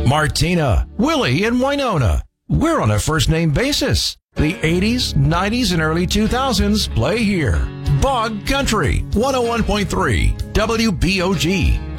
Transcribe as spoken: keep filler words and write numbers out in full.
Martina, Willie, and Winona. We're on a first-name basis. The eighties, nineties, and early two thousands play here. Bog Country, one oh one point three, W B O G.